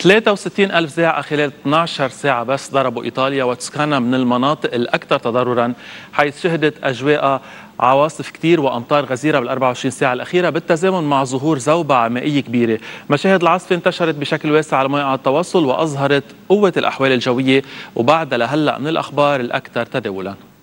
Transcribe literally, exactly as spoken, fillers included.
ثلاثة وستين ألف ساعة خلال اثنتي عشرة ساعة بس ضربوا إيطاليا وتوسكانا من المناطق الأكثر تضررا، حيث شهدت أجواء عواصف كتير وأمطار غزيرة بال أربع وعشرين ساعة الأخيرة بالتزامن مع ظهور زوبعة مائية كبيرة. مشاهد العاصفة انتشرت بشكل واسع على مواقع التواصل وأظهرت قوة الأحوال الجوية، وبعدها لهلأ من الأخبار الأكثر تداولا.